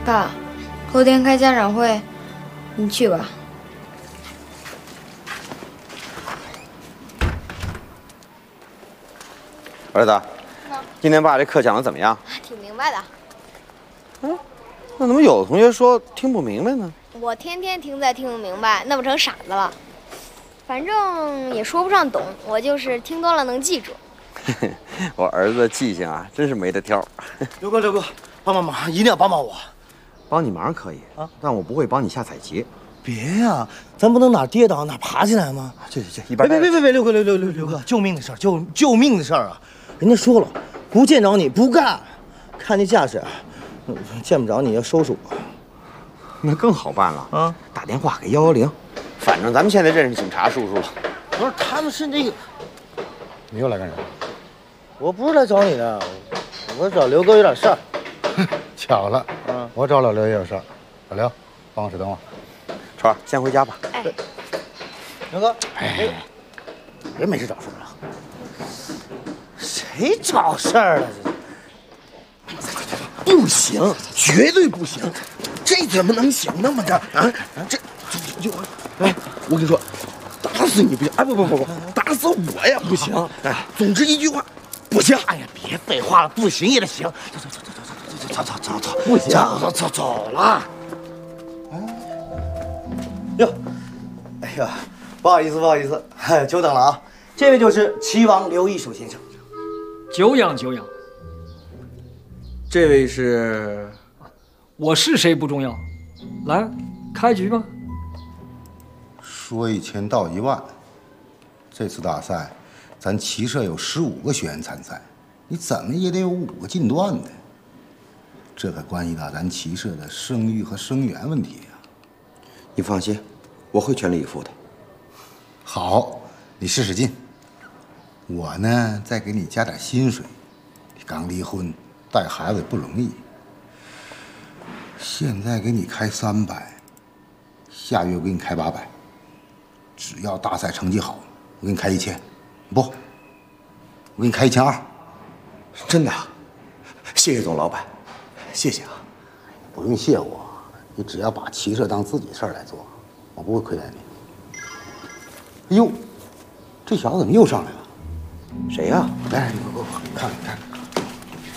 爸，后天开家长会，你去吧。 儿子，今天爸这课讲的怎么样？ 挺明白的。 那怎么有的同学说听不明白呢？ 我天天听再听不明白，那不成傻子了。反正也说不上懂，我就是听多了能记住。 我儿子的记性啊，真是没得挑。 刘哥，帮忙，一定要帮帮我。 帮你忙可以啊，但我不会帮你下彩旗。 别呀，咱不能哪跌倒哪爬起来吗？ 去，一边。 别，刘哥，救命的事儿，救命的事儿啊！人家说了，不见着你不干。看你架势，见不着你要收拾我。 那更好办了啊！ 打电话给110，反正咱们现在认识警察叔叔了。 不是，他们是那个。 你又来干啥？ 我不是来找你的，我找刘哥有点事儿。 巧了，我找老刘也有事儿。老刘，办公室等我。 川儿，先回家吧。 哎， 刘哥，别没事找事儿了。谁找事儿了？不行，绝对不行！这怎么能行那么着啊？这，哎，我跟你说，打死你不行！哎，不，打死我也不行！哎，总之一句话，不行！哎呀，别废话了，不行也得行！走，不行，走了。哟，哎呀，不好意思，久等了啊！这位就是齐王刘一手先生。 久仰。 这位是， 我是谁不重要，来开局吧。 说1000道1万。这次大赛，咱骑社有15个学员参赛，你怎么也得有5个进段的。这可关系到咱骑社的声誉和生源问题呀。 你放心，我会全力以赴的。 好，你使使劲。我呢，再给你加点薪水。你刚离婚，带孩子也不容易。现在给你开300，下月我给你开800。只要大赛成绩好，我给你开1000。不，我给你开1200。 真的，谢谢总老板，谢谢啊。 不用谢我，你只要把骑社当自己事儿来做，我不会亏待你。哎呦，这小子怎么又上来了？ 谁呀？ 来，你给我看看。